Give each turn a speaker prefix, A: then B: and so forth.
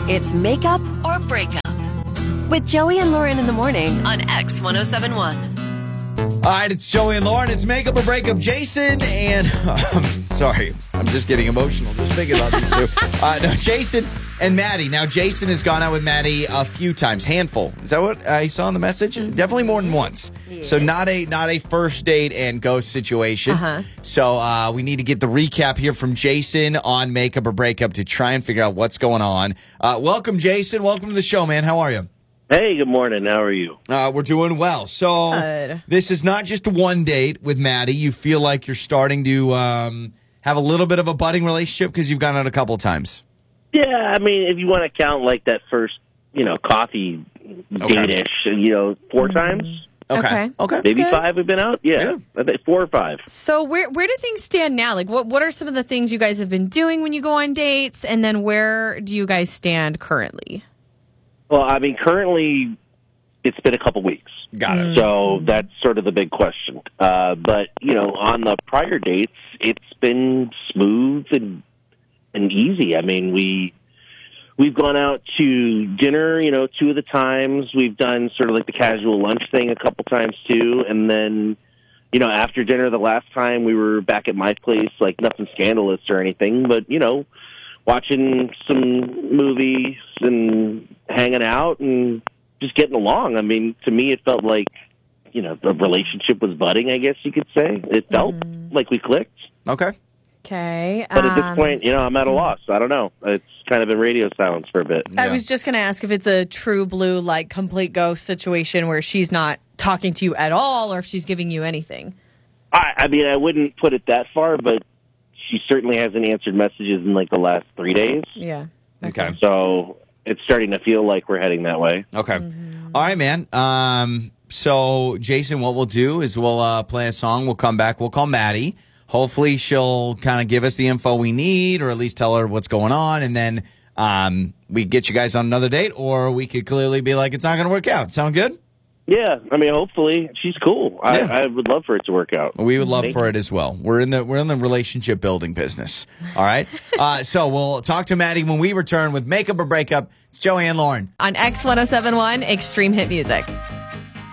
A: It's Makeup or Breakup with Joey and Lauren in the morning on X1071.
B: All right, it's Joey and Lauren. It's Makeup or Breakup. Jason and... sorry, I'm just getting emotional just thinking about these two. No, Jason and Maddie. Now, Jason has gone out with Maddie a few times. Handful. Is that what I saw in the message? Mm-hmm. Definitely more than once. Yes. So not a first date and ghost situation. Uh-huh. So we need to get the recap here from Jason on Makeup or Breakup to try and figure out what's going on. Welcome, Jason. Welcome to the show, man. How are you?
C: Hey, good morning. How are you?
B: We're doing well. So This is not just one date with Maddie. You feel like you're starting to have a little bit of a budding relationship because you've gone out a couple of times.
C: Yeah, I mean, if you want to count like that first, coffee date-ish, 4 times.
B: Okay.
C: Maybe 5 we've been out. Yeah. I think 4 or 5.
D: So where do things stand now? Like, what are some of the things you guys have been doing when you go on dates? And then where do you guys stand currently?
C: Well, I mean, currently, it's been a couple weeks.
B: Got it.
C: So that's sort of the big question. But, on the prior dates, it's been smooth and easy. I mean, we've gone out to dinner, 2 of the times. We've done sort of like the casual lunch thing a couple times, too. And then, after dinner the last time, we were back at my place, like nothing scandalous or anything, but, watching some movies and hanging out and just getting along. I mean, to me, it felt like, the relationship was budding, I guess you could say. It felt like we clicked.
B: Okay.
C: But at this point, I'm at a loss. I don't know. It's kind of been radio silence for a bit.
D: I was just going to ask if it's a true blue, like, complete ghost situation where she's not talking to you at all or if she's giving you anything.
C: I mean, I wouldn't put it that far, but she certainly hasn't answered messages in, like, the last 3 days.
D: Yeah.
B: Okay.
C: So it's starting to feel like we're heading that way.
B: Okay. Mm-hmm. All right, man. So, Jason, what we'll do is we'll play a song. We'll come back. We'll call Maddie. Hopefully, she'll kind of give us the info we need or at least tell her what's going on. And then we get you guys on another date, or we could clearly be like, it's not going to work out. Sound good?
C: Yeah, I mean, hopefully she's cool.
B: Yeah.
C: I would love for it to work out.
B: We would love for it as well. We're in the relationship building business. All right. So we'll talk to Maddie when we return with Makeup or Breakup. It's Joey and Lauren
D: on X1071 Extreme Hit Music.